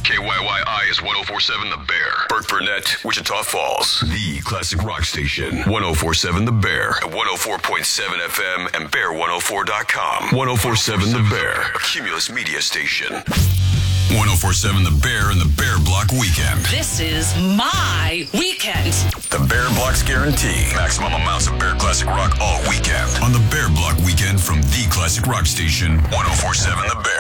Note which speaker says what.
Speaker 1: KYYI is 1047 The Bear. Burke Burnett, Wichita Falls. The classic rock station. 1047 The Bear. At 104.7 FM and bear104.com. 1047 The Bear. A Cumulus media station. 1047 The Bear and the Bear Block Weekend.
Speaker 2: This is my weekend.
Speaker 1: The Bear Block's guarantee. Maximum amounts of Bear Classic Rock all weekend. On the Bear Block Weekend from the classic rock station, 1047 The Bear.